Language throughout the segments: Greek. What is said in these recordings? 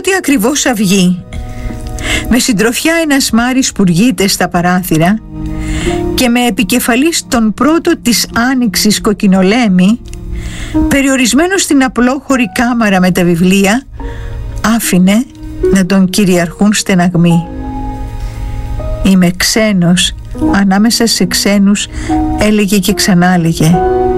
πότε ακριβώς αυγεί, με συντροφιά ένα σμάρι σπουργείται στα παράθυρα και με επικεφαλής τον πρώτο της άνοιξης κοκκινολέμη, περιορισμένο στην απλόχωρη κάμαρα με τα βιβλία, άφηνε να τον κυριαρχούν στεναγμοί. «Είμαι ξένος ανάμεσα σε ξένους», έλεγε και ξανάλεγε.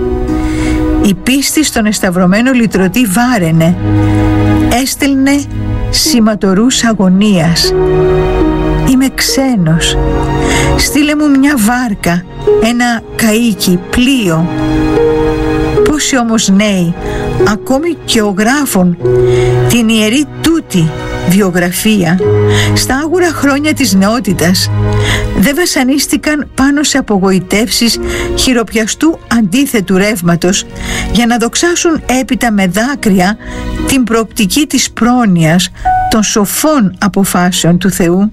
Η πίστη στον εσταυρωμένο λυτρωτή βάραινε, έστελνε σηματορούς αγωνίας. «Είμαι ξένος, στείλε μου μια βάρκα, ένα καΐκι, πλοίο». Πόσοι όμως νέοι, ακόμη και ο γράφων την ιερή τούτη βιογραφία στα άγουρα χρόνια της νεότητας, δεν βασανίστηκαν πάνω σε απογοητεύσεις χειροπιαστού αντίθετου ρεύματος για να δοξάσουν έπειτα με δάκρυα την προοπτική της πρόνοιας των σοφών αποφάσεων του Θεού.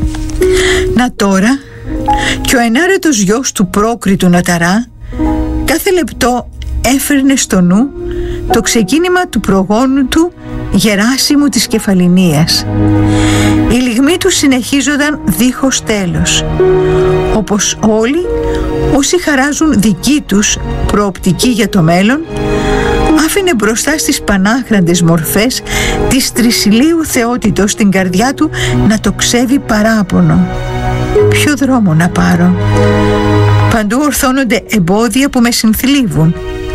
Να τώρα και ο ενάρετος γιος του πρόκριτου Νοταρά κάθε λεπτό έφερνε στο νου το ξεκίνημα του προγόνου του Γεράσιμου της Κεφαληνίας. Οι λυγμοί του συνεχίζονταν δίχως τέλος, όπως όλοι όσοι χαράζουν δική τους προοπτική για το μέλλον, άφηνε μπροστά στις πανάχραντες μορφές της τρισιλίου θεότητος την καρδιά του να το ξέβει παράπονο. Ποιο δρόμο να πάρω? Παντού ορθώνονται εμπόδια που με συνθλίβουν.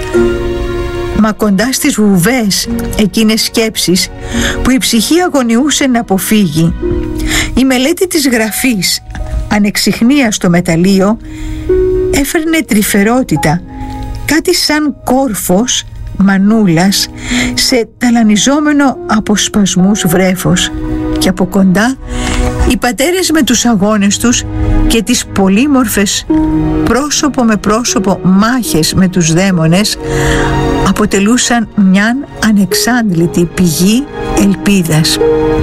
Μα κοντά στις βουβές εκείνες σκέψεις που η ψυχή αγωνιούσε να αποφύγει, η μελέτη της γραφής, ανεξιχνία στο μεταλλείο, έφερνε τρυφερότητα, κάτι σαν κόρφος μανούλας σε ταλανιζόμενο από σπασμούς βρέφος. Και από κοντά οι πατέρες με τους αγώνες τους και τις πολύμορφες πρόσωπο με πρόσωπο μάχες με τους δαίμονες αποτελούσαν μιαν ανεξάντλητη πηγή ελπίδας.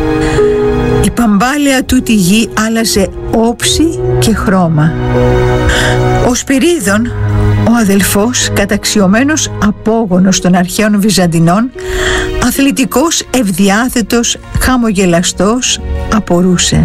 Η παμπάλαια τούτη γη άλλαζε όψη και χρώμα. Ο Σπυρίδων, ο αδελφός, καταξιωμένος απόγονος των αρχαίων Βυζαντινών, αθλητικός, ευδιάθετος, χαμογελαστός, απορούσε.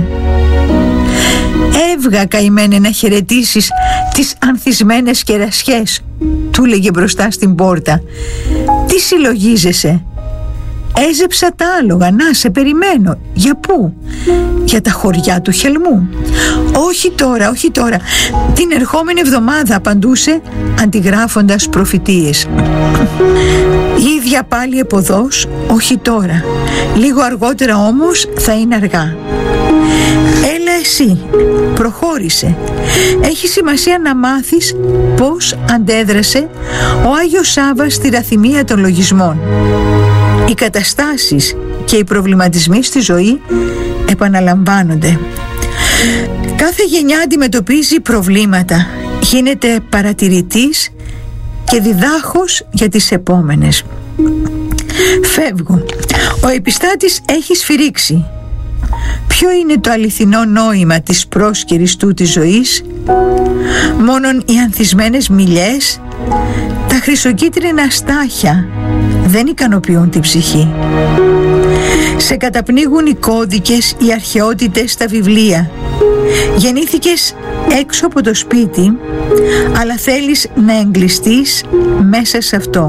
«Έβγα, καημένε, να χαιρετήσεις τις ανθισμένες κερασιές», του λέγε μπροστά στην πόρτα. «Τι συλλογίζεσαι?» «Έζεψα τα άλογα, να σε περιμένω». «Για πού?» «Για τα χωριά του Χελμού». Όχι τώρα, την ερχόμενη εβδομάδα», απαντούσε αντιγράφοντας προφητείες. «Η ίδια πάλι εποδός, όχι τώρα, λίγο αργότερα όμως θα είναι αργά». «Έλα εσύ, προχώρησε. Έχει σημασία να μάθεις πώς αντέδρασε ο Άγιος Σάββας στη ραθυμία των λογισμών. Οι καταστάσεις και οι προβληματισμοί στη ζωή επαναλαμβάνονται. Κάθε γενιά αντιμετωπίζει προβλήματα, γίνεται παρατηρητής και διδάχος για τις επόμενες. Φεύγω. Ο επιστάτης έχει σφυρίξει. Ποιο είναι το αληθινό νόημα της πρόσκαιρης τούτης ζωής? Μόνον οι ανθισμένες μιλιές, τα χρυσοκίτρινα στάχια δεν ικανοποιούν την ψυχή. Σε καταπνίγουν οι κώδικες, οι αρχαιότητες στα βιβλία. Γεννήθηκες έξω από το σπίτι, αλλά θέλεις να εγκλειστείς μέσα σε αυτό.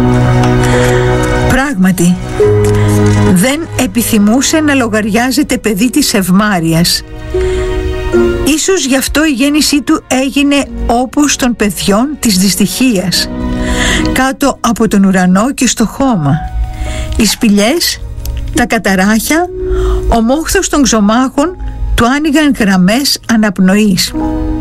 Πράγματι, δεν επιθυμούσε να λογαριάζεται παιδί της ευμάρειας. Ίσως γι' αυτό η γέννησή του έγινε όπως των παιδιών της δυστυχίας, κάτω από τον ουρανό και στο χώμα. Οι σπηλιές, τα καταράχια, ο μόχθος των ξωμάχων του άνοιγαν γραμμές αναπνοής.